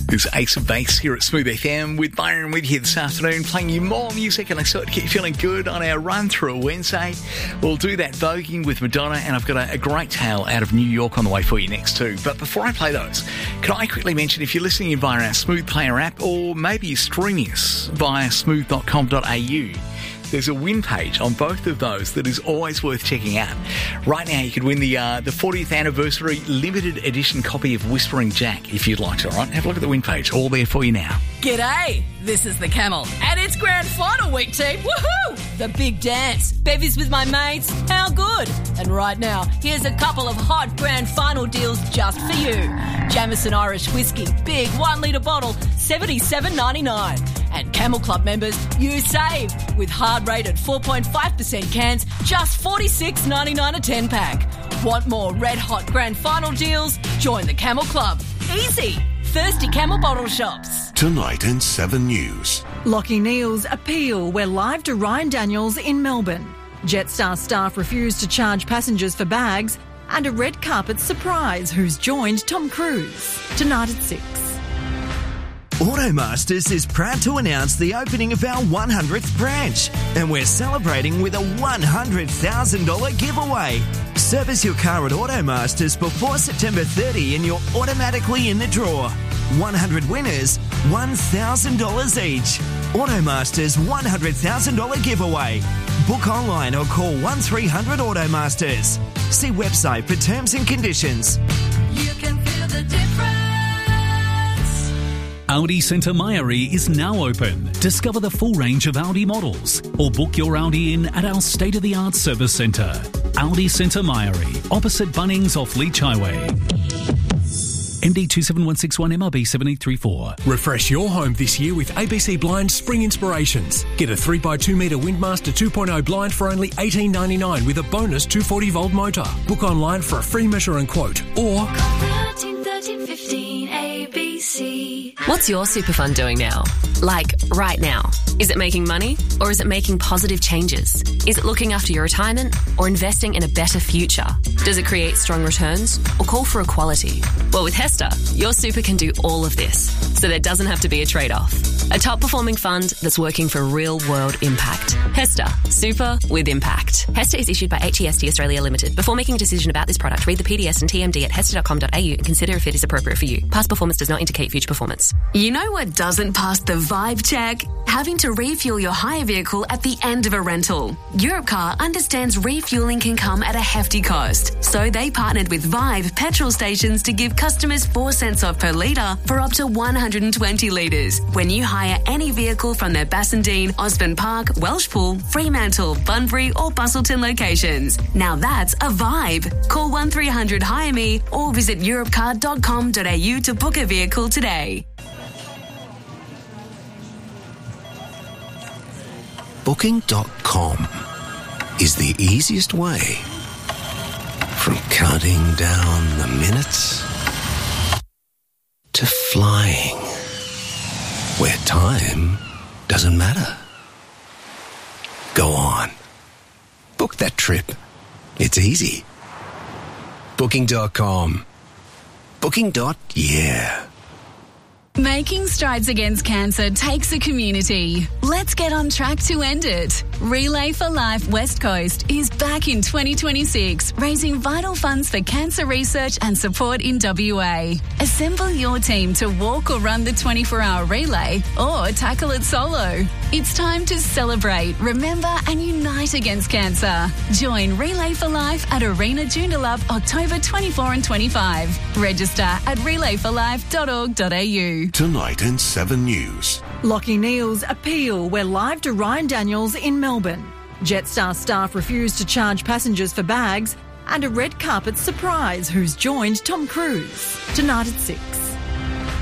There's Ace of Base here at Smooth FM with Byron with you this afternoon, playing you more music and I sort of get you feeling good on our run through a Wednesday. We'll do that voguing with Madonna, and I've got a great tale out of New York on the way for you next too. But before I play those, can I quickly mention, if you're listening via our Smooth Player app, or maybe you're streaming us via smooth.com.au, there's a win page on both of those that is always worth checking out. Right now, you could win the 40th anniversary limited edition copy of Whispering Jack, if you'd like to, all right? Have a look at the win page. All there for you now. G'day, this is the Camel, and it's grand final week, team. Woohoo! The big dance, bevies with my mates, how good? And right now, here's a couple of hot grand final deals just for you. Jameson Irish Whiskey, big 1 litre bottle, $77.99. And Camel Club members, you save with hard-rated 4.5% cans, just $46.99 a 10-pack. Want more red-hot grand final deals? Join the Camel Club. Easy. Thirsty Camel bottle shops. Tonight in 7 News. Lachie Neale's appeal. We're live to Ryan Daniels in Melbourne. Jetstar staff refuse to charge passengers for bags. And a red carpet surprise who's joined Tom Cruise. Tonight at 6. Automasters is proud to announce the opening of our 100th branch, and we're celebrating with a $100,000 giveaway. Service your car at Automasters before September 30 and you're automatically in the draw. 100 winners, $1,000 each. Automasters $100,000 giveaway. Book online or call 1300 Automasters. See website for terms and conditions. You can feel the difference. Audi Centre Mairie is now open. Discover the full range of Audi models or book your Audi in at our state-of-the-art service centre. Audi Centre Mairie, opposite Bunnings off Leach Highway. MD 27161 MRB 7834. Refresh your home this year with ABC Blind Spring Inspirations. Get a 3x2 metre Windmaster 2.0 blind for only $18.99 with a bonus 240-volt motor. Book online for a free measure and quote, or 13 15 ABC. What's your super fund doing now? Like, right now. Is it making money, or is it making positive changes? Is it looking after your retirement, or investing in a better future? Does it create strong returns, or call for equality? Well, with Hester, your super can do all of this, so there doesn't have to be a trade-off. A top-performing fund that's working for real-world impact. Hester, super with impact. Hester is issued by HEST Australia Limited. Before making a decision about this product, read the PDS and TMD at hester.com.au and consider if it is appropriate for you. Past performance does not indicate future performance. You know what doesn't pass the vibe check? Having to refuel your hire vehicle at the end of a rental. Europcar understands refueling can come at a hefty cost, so they partnered with Vibe petrol stations to give customers 4 cents off per litre for up to 120 litres when you hire any vehicle from their Bassendean, Osborne Park, Welshpool, Fremantle, Bunbury or Busselton locations. Now that's a vibe. Call 1300 Hire Me or visit europcar.com.au to book a vehicle today. Booking.com is the easiest way from counting down the minutes to flying, where time doesn't matter. Go on. Book that trip. It's easy. Booking.com. Booking.yeah. Making strides against cancer takes a community. Let's get on track to end it. Relay for Life West Coast is back in 2026, raising vital funds for cancer research and support in WA. Assemble your team to walk or run the 24-hour relay or tackle it solo. It's time to celebrate, remember and unite against cancer. Join Relay for Life at Arena Joondalup October 24 and 25. Register at relayforlife.org.au. Tonight in 7 News. Lachie Neale's appeal. We're live to Ryan Daniels in Melbourne. Jetstar staff refuse to charge passengers for bags. And a red carpet surprise who's joined Tom Cruise. Tonight at 6.